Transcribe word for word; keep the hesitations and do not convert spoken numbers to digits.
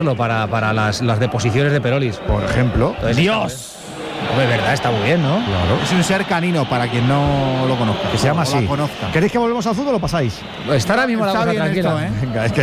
para, para las, las deposiciones de Perolis. Por ejemplo. Entonces, Dios. De verdad, está muy bien, ¿no? Claro. Es un ser canino para quien no lo conozca. Que se llama o la así. conozca. ¿Queréis que volvemos al fútbol o lo pasáis? Está ahora mismo la Está cosa bien tranquila. esto, ¿eh? Venga, es que